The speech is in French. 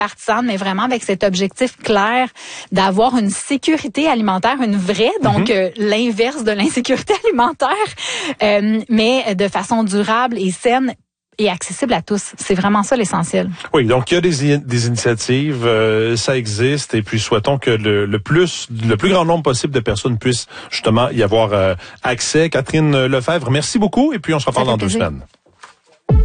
partisane, mais vraiment avec cet objectif clair d'avoir une sécurité alimentaire, une vraie, donc l'inverse de l'insécurité alimentaire, mais de façon durable et saine et accessible à tous. C'est vraiment ça l'essentiel. Oui, donc il y a des initiatives, ça existe, et puis souhaitons que le plus grand nombre possible de personnes puissent justement y avoir accès. Catherine Lefebvre, merci beaucoup, et puis on se reparle dans 2 semaines.